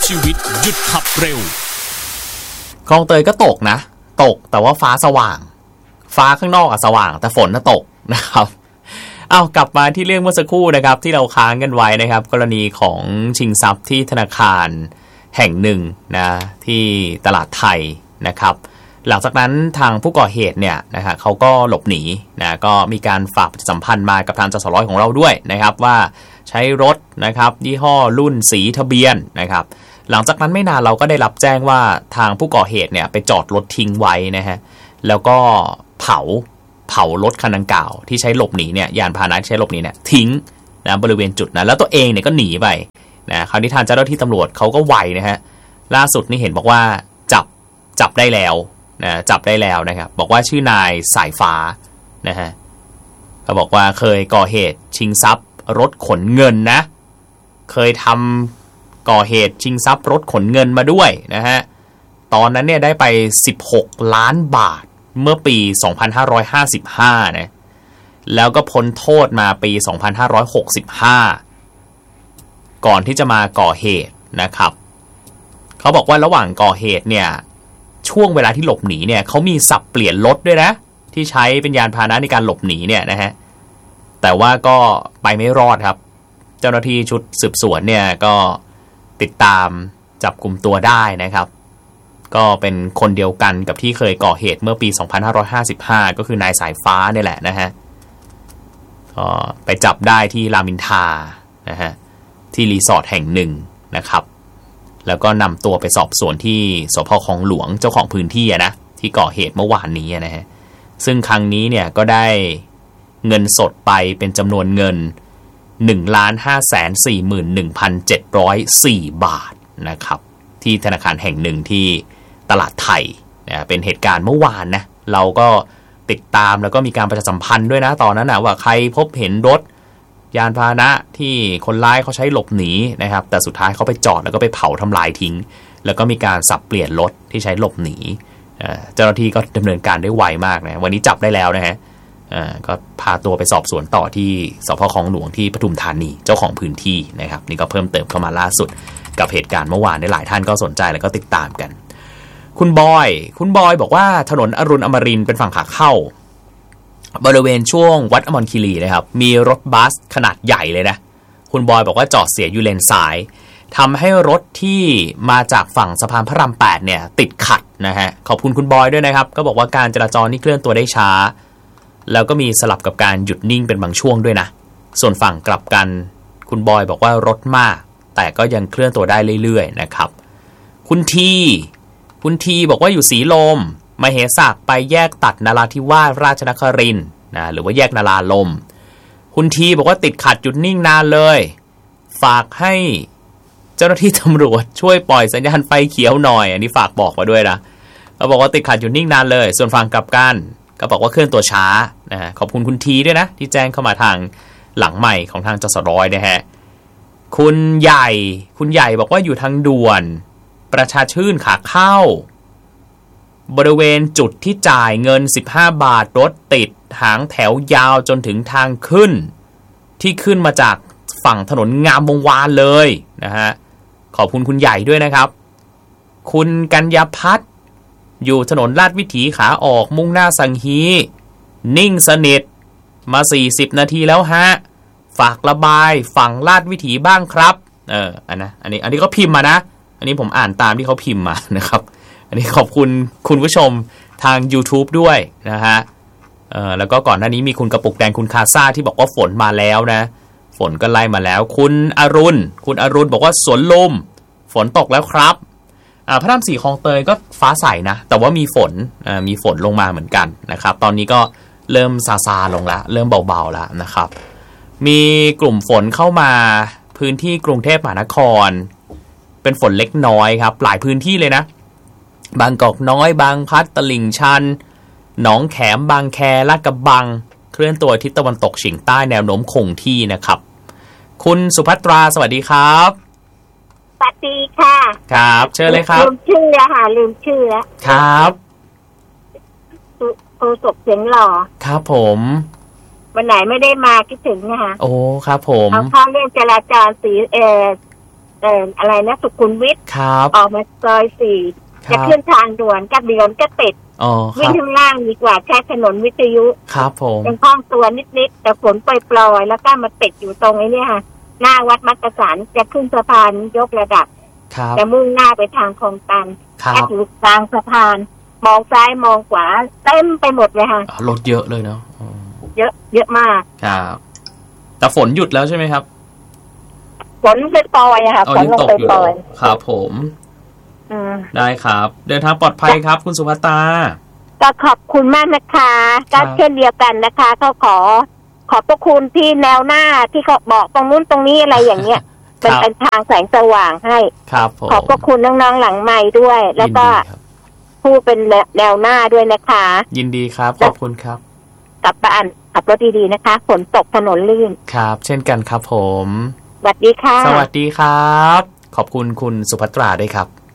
ชีวิตหยุดขับเร็วคลองเตยก็ตกนะตกแต่ว่าฟ้าสว่างฟ้าข้างนอกสว่างแต่ฝนน่ะตกนะครับเอากลับมาที่เรื่องเมื่อสักครู่นะครับที่เราค้างกันไว้นะครับกรณีของชิงทรัพย์ที่ธนาคารแห่งหนึ่งนะที่ตลาดไทยนะครับหลังจากนั้นทางผู้ก่อเหตุเนี่ยนะฮะเขาก็หลบหนีนะก็มีการฝากสัมพันธ์มากับทางจสร้อยของเราด้วยนะครับว่าใช้รถนะครับยี่ห้อรุ่นสีทะเบียนนะครับหลังจากนั้นไม่นานเราก็ได้รับแจ้งว่าทางผู้ก่อเหตุเนี่ยไปจอดรถทิ้งไว้นะฮะแล้วก็เผารถคันดังกล่าวที่ใช้หลบหนีเนี่ยยานพาหนะที่ใช้หลบหนีเนี่ยทิ้งนะบริเวณจุดนั้นแล้วตัวเองเนี่ยก็หนีไปนะคราวนี้ทางเจ้าหน้าที่ตำรวจเขาก็ไวนะฮะล่าสุดนี่เห็นบอกว่าจับได้แล้วนะจับได้แล้วนะครับบอกว่าชื่อนายสายฟ้านะฮะเขาบอกว่าเคยก่อเหตุชิงทรัพย์รถขนเงินนะเคยทำก่อเหตุชิงทรัพย์รถขนเงินมาด้วยนะฮะตอนนั้นเนี่ยได้ไป16ล้านบาทเมื่อปี2555นะแล้วก็พ้นโทษมาปี2565ก่อนที่จะมาก่อเหตุนะครับเขาบอกว่าระหว่างก่อเหตุเนี่ยช่วงเวลาที่หลบหนีเนี่ยเขามีสับเปลี่ยนรถด้วยนะที่ใช้เป็นยานพาหนะในการหลบหนีเนี่ยนะฮะแต่ว่าก็ไปไม่รอดครับเจ้าหน้าที่ชุดสืบสวนเนี่ยก็ติดตามจับกุมตัวได้นะครับก็เป็นคนเดียวกันกับที่เคยก่อเหตุเมื่อปี2555ก็คือนายสายฟ้าเนี่ยแหละนะฮะก็ไปจับได้ที่รามอินทรานะฮะที่รีสอร์ทแห่งหนึ่งนะครับแล้วก็นำตัวไปสอบสวนที่สภ.คลองหลวงเจ้าของพื้นที่นะที่ก่อเหตุเมื่อวานนี้นะฮะซึ่งครั้งนี้เนี่ยก็ได้เงินสดไปเป็นจำนวนเงิน 1,541,704 บาทนะครับที่ธนาคารแห่งหนึ่งที่ตลาดไทยนะเป็นเหตุการณ์เมื่อวานนะเราก็ติดตามแล้วก็มีการประชาสัมพันธ์ด้วยนะตอนนั้นนะว่าใครพบเห็นรถยานพาหนะที่คนร้ายเขาใช้หลบหนีนะครับแต่สุดท้ายเขาไปจอดแล้วก็ไปเผาทำลายทิ้งแล้วก็มีการสับเปลี่ยนรถที่ใช้หลบหนีเจ้าหน้าที่ก็ดำเนินการได้ไวมากนะวันนี้จับได้แล้วนะฮะก็พาตัวไปสอบสวนต่อที่สภ.คลองหลวงที่ปทุมธานีเจ้าของพื้นที่นะครับนี่ก็เพิ่มเติมเข้ามาล่าสุดกับเหตุการณ์เมื่อวานได้หลายท่านก็สนใจแล้วก็ติดตามกันคุณบอยบอกว่าถนนอรุณอมรินทร์เป็นฝั่งขาเข้าบริเวณช่วงวัดอมรคีรีนะครับมีรถบัสขนาดใหญ่เลยนะคุณบอยบอกว่าจอดเสียอยู่เลนซ้ายทำให้รถที่มาจากฝั่งสะพานพระราม8เนี่ยติดขัดนะฮะขอบคุณคุณบอยด้วยนะครับก็บอกว่าการจราจรนี่เคลื่อนตัวได้ช้าแล้วก็มีสลับกับการหยุดนิ่งเป็นบางช่วงด้วยนะส่วนฝั่งกลับกันคุณบอยบอกว่ารถมากแต่ก็ยังเคลื่อนตัวได้เรื่อยๆนะครับคุณทีบอกว่าอยู่สีลมมเหสักไปแยกตัดนราธิวาสราชนครินทร์นะหรือว่าแยกนาราลมคุณทีบอกว่าติดขัดหยุดนิ่งนานเลยฝากให้เจ้าหน้าที่ตำรวจช่วยปล่อยสัญญาณไฟเขียวหน่อยอันนี้ฝากบอกมาด้วยนะเขาบอกว่าติดขัดหยุดนิ่งนานเลยส่วนฝั่งกลับกันก็บอกว่าเคลื่อนตัวช้านะฮะขอบคุณคุณทีด้วยนะที่แจ้งเข้ามาทางหลังใหม่ของทางจสร้อยนะฮะคุณใหญ่บอกว่าอยู่ทางด่วนประชาชื่นขาเข้าบริเวณจุดที่จ่ายเงิน15บาทรถติดหางแถวยาวจนถึงทางขึ้นที่ขึ้นมาจากฝั่งถนนงามวงวานเลยนะฮะขอบคุณคุณใหญ่ด้วยนะครับคุณกัญญาพัฒน์อยู่ถนนลาดวิถีขาออกมุ่งหน้าสังฮีนิ่งสนิทมา40นาทีแล้วฮะฝากระบายฝั่งลาดวิถีบ้างครับอันนี้ก็พิมพ์มานะอันนี้ผมอ่านตามที่เขาพิมพ์มานะครับอันนี้ขอบคุณคุณผู้ชมทาง YouTube ด้วยนะฮะแล้วก็ก่อนหน้านี้มีคุณกระปุกแดงคุณคาซ่าที่บอกว่าฝนมาแล้วนะฝนก็ไล่มาแล้วคุณอรุณบอกว่าสวนลมฝนตกแล้วครับพระราม4คลองเตยก็ฟ้าใสนะแต่ว่ามีฝนลงมาเหมือนกันนะครับตอนนี้ก็เริ่มซาลงแล้วเริ่มเบาๆแล้วนะครับมีกลุ่มฝนเข้ามาพื้นที่กรุงเทพมหานครเป็นฝนเล็กน้อยครับหลายพื้นที่เลยนะบางกอกน้อยบางพลัดตลิ่งชันหนองแขมบางแคลาดกระบังเคลื่อนตัวทิศตะวันตกเฉียงใต้แนวโน้มคงที่นะครับคุณสุภัตราสวัสดีครับสวัสดีค่ะครับเชิญเลยครับลืมชื่อแล้วครับโฆษกเสียงหล่อครับผมวันไหนไม่ได้มาคิดถึงนะคะโอ้ครับผมเอาข้อเรื่องจราจรสีจอะไรนะสุขุมวิทครับออกมาซอย4จะขึ้นทางด่วนก็เดือนก็ติดอ๋อควิ่งรับข้างล่างดีกว่าใช้ถนนวิทยุครับผมยังคล่องตัวนิดๆแต่ฝนปล่อยๆแล้วก็มาติดอยู่ตรงไอ้นี่ค่ะหน้าวัดมักกะสันจะขึ้นสะพานยกระดับครับจะมุ่งหน้าไปทางคลองตันครัแค่บอยู่กลางสะพานมองซ้ายมองขวาเต็มไปหมดเลยค่ะรถเยอะเลยเนาะเยอะมากครับแต่ฝนหยุดแล้วใช่ไหมครับฝนเป็นปล่อยอะค่ะฝนยังลงตกไปอยู่ปล่อยครับผม ได้ครับ เดินทางปลอดภัยครับ คุณสุภัตตาก็ขอบคุณมากนะคะก็เช่นเดียวกันนะคะเขาขอพระคุณที่แนวหน้าที่เขาบอกตรงนู้นตรงนี้อะไรอย่างเงี้ยครับเป็นทางแสงสว่างให้ครับผมขอบพระคุณน้องๆหลังใหม่ด้วย แล้วก็ยินดีครับผู้เป็นแนวหน้าด้วยนะคะยินดีครับขอบคุณครับกลับบ้านขับรถดีๆนะคะฝนตกถนนลื่นครับ เช่นกันครับผมสวัสดีค่ะสวัสดีครับ ขอบคุณคุณสุภัตราด้วยครับ